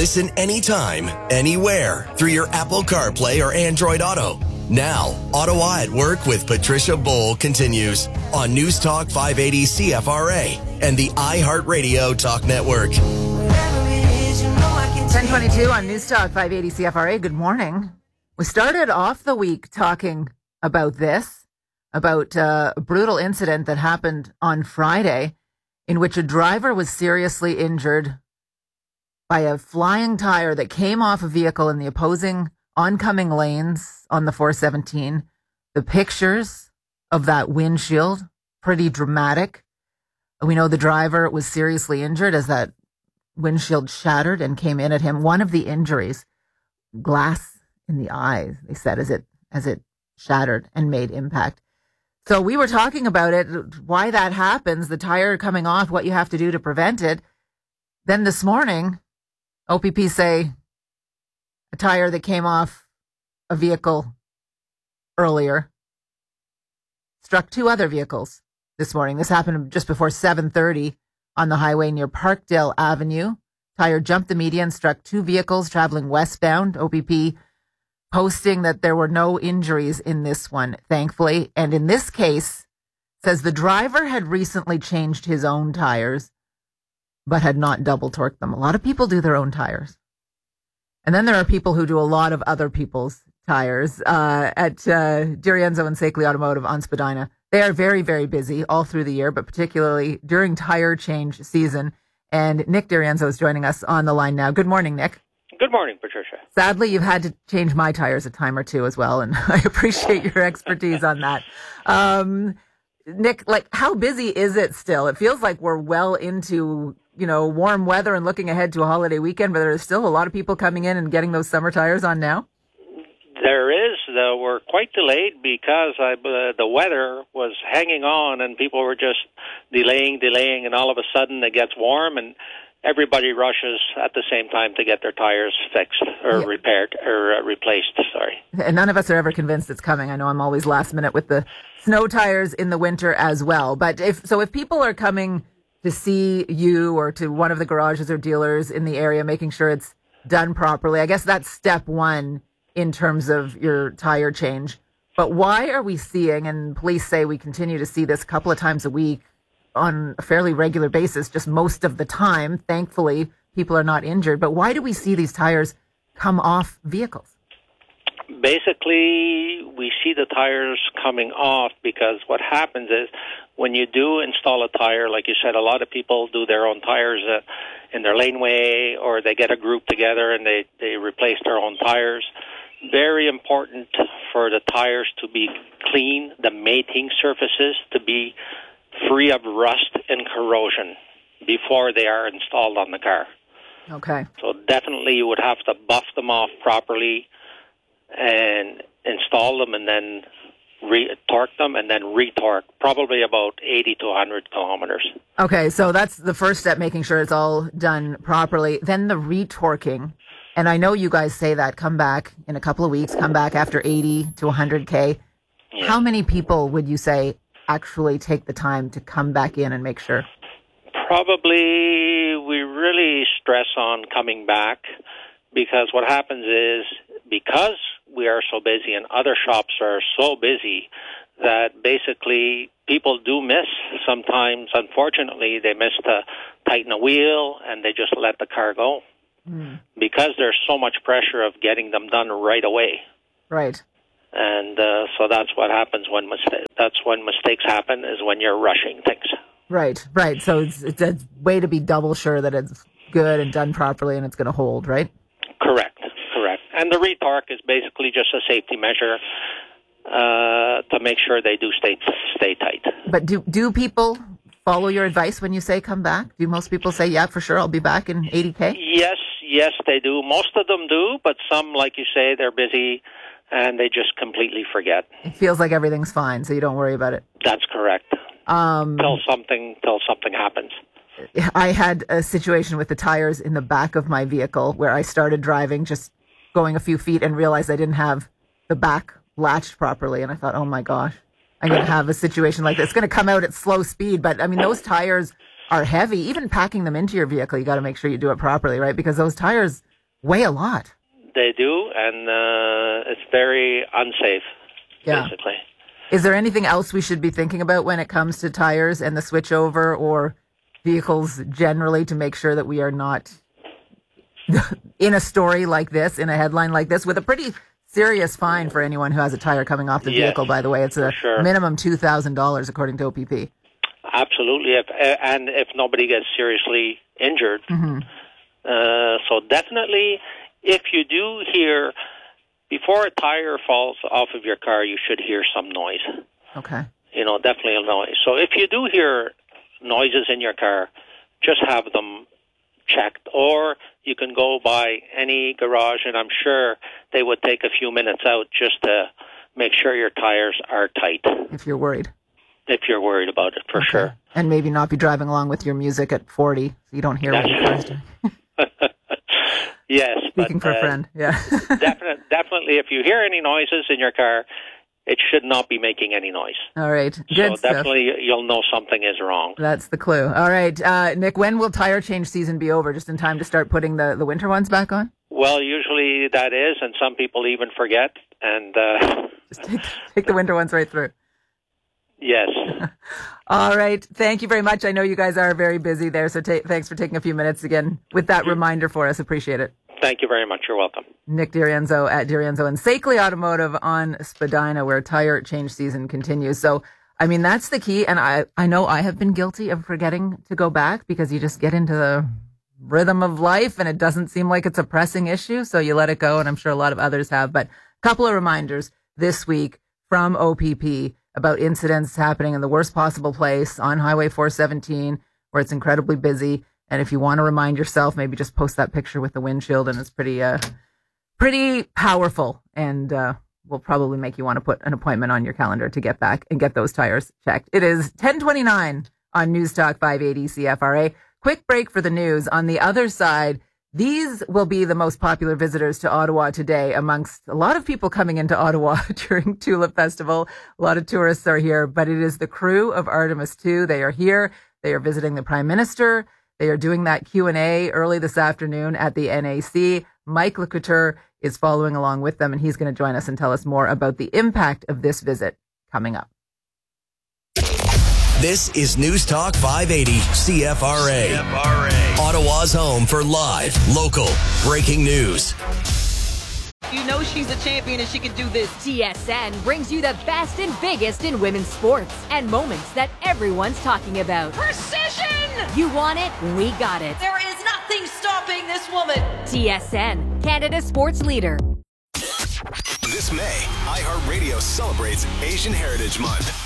Listen anytime, anywhere through your Apple CarPlay or Android Auto. Now, Ottawa at Work with Patricia Bowl continues on News Talk 580 CFRA and the iHeartRadio Talk Network. 10:22 on News Talk 580 CFRA. Good morning. We started off the week talking about this, about a brutal incident that happened on Friday in which a driver was seriously injured by a flying tire that came off a vehicle in the opposing oncoming lanes on the 417. The pictures of that windshield, pretty dramatic. We know the driver was seriously injured as that windshield shattered and came in at him. One of the injuries, glass in the eyes, they said, as it shattered and made impact. So we were talking about it, why that happens, the tire coming off, what you have to do to prevent it. Then this morning, OPP say a tire that came off a vehicle earlier struck two other vehicles this morning. This happened just before 7:30 on the highway near Parkdale Avenue. Tire jumped the median, struck two vehicles traveling westbound. OPP posting that there were no injuries in this one, thankfully. And in this case, says the driver had recently changed his own tires, but had not double torqued them. A lot of people do their own tires. And then there are people who do a lot of other people's tires at Dirienzo and Sakely Automotive on Spadina. They are very, very busy all through the year, but particularly during tire change season. And Nick Dirienzo is joining us on the line now. Good morning, Nick. Good morning, Patricia. Sadly, you've had to change my tires a time or two as well, and I appreciate your expertise on that. Nick, how busy is it still? It feels like we're well into, warm weather and looking ahead to a holiday weekend, but there's still a lot of people coming in and getting those summer tires on now. There is, though. We're quite delayed because the weather was hanging on and people were just delaying, and all of a sudden it gets warm and everybody rushes at the same time to get their tires fixed or repaired or replaced, sorry. And none of us are ever convinced it's coming. I know I'm always last minute with the snow tires in the winter as well. But if people are coming to see you or to one of the garages or dealers in the area, making sure it's done properly, I guess that's step one in terms of your tire change. But why are we seeing, and police say we continue to see this a couple of times a week on a fairly regular basis, just most of the time, thankfully, people are not injured. But why do we see these tires come off vehicles? Basically, we see the tires coming off because what happens is when you do install a tire, like you said, a lot of people do their own tires in their laneway, or they get a group together and they replace their own tires. Very important for the tires to be clean, the mating surfaces to be free of rust and corrosion before they are installed on the car. Okay. So definitely you would have to buff them off properly and install them and then torque them and then retorque, probably about 80 to 100 kilometers. Okay, so that's the first step, making sure it's all done properly. Then the retorquing. And I know you guys say that, come back in a couple of weeks, come back after 80 to 100K. Yeah. How many people would you say actually take the time to come back in and make sure? Probably we really stress on coming back because what happens is because we are so busy and other shops are so busy that basically people do miss sometimes. Unfortunately, they miss to tighten a wheel and they just let the car go because there's so much pressure of getting them done right away. Right. And so that's what happens when mistakes happen, is when you're rushing things. Right. So it's a way to be double sure that it's good and done properly and it's going to hold, right? Correct. And the retorque is basically just a safety measure to make sure they do stay tight. But do people follow your advice when you say come back? Do most people say, yeah, for sure, I'll be back in 80K? Yes, they do. Most of them do, but some, like you say, they're busy and they just completely forget. It feels like everything's fine, so you don't worry about it. That's correct. Till something happens. I had a situation with the tires in the back of my vehicle where I started driving, just going a few feet, and realized I didn't have the back latched properly. And I thought, oh my gosh, I'm going to have a situation like this. It's going to come out at slow speed. But I mean, those tires are heavy. Even packing them into your vehicle, you got to make sure you do it properly, right? Because those tires weigh a lot. They do, and it's very unsafe, basically. Is there anything else we should be thinking about when it comes to tires and the switchover or vehicles generally to make sure that we are not in a story like this, in a headline like this, with a pretty serious fine for anyone who has a tire coming off the vehicle, by the way. It's a minimum $2,000 according to OPP. Absolutely, if nobody gets seriously injured. So definitely, if you do hear, before a tire falls off of your car, you should hear some noise. Okay. Definitely a noise. So if you do hear noises in your car, just have them checked. Or you can go by any garage, and I'm sure they would take a few minutes out just to make sure your tires are tight. If you're worried. If you're worried about it, for sure. And maybe not be driving along with your music at 40 so you don't hear what your car's doing. Yes. Speaking for a friend, yeah. Definitely, if you hear any noises in your car, it should not be making any noise. All right. Good So definitely you'll know something is wrong. That's the clue. All right. Nick, when will tire change season be over? Just in time to start putting the winter ones back on? Well, usually that is, and some people even forget. And just take the winter ones right through. Yes. All right. Thank you very much. I know you guys are very busy there, so thanks for taking a few minutes again with that reminder for us. Appreciate it. Thank you very much. You're welcome. Nick D'Arienzo at D'Arienzo and Sakeley Automotive on Spadina, where tire change season continues. So, I mean, that's the key. And I know I have been guilty of forgetting to go back because you just get into the rhythm of life and it doesn't seem like it's a pressing issue. So you let it go. And I'm sure a lot of others have. But a couple of reminders this week from OPP about incidents happening in the worst possible place on Highway 417, where it's incredibly busy. And if you want to remind yourself, maybe just post that picture with the windshield, and it's pretty powerful, and will probably make you want to put an appointment on your calendar to get back and get those tires checked. It is 10:29 on News Talk 580 CFRA. Quick break for the news. On the other side, these will be the most popular visitors to Ottawa today amongst a lot of people coming into Ottawa during Tulip Festival. A lot of tourists are here, but it is the crew of Artemis II. They are here. They are visiting the Prime Minister. They are doing that Q&A early this afternoon at the NAC. Mike Lecouture is following along with them, and he's going to join us and tell us more about the impact of this visit coming up. This is News Talk 580 CFRA. Ottawa's home for live, local, breaking news. You know she's a champion and she can do this. TSN brings you the best and biggest in women's sports and moments that everyone's talking about. Precision! You want it? We got it. There is nothing stopping this woman. TSN, Canada's sports leader. This May, iHeartRadio celebrates Asian Heritage Month.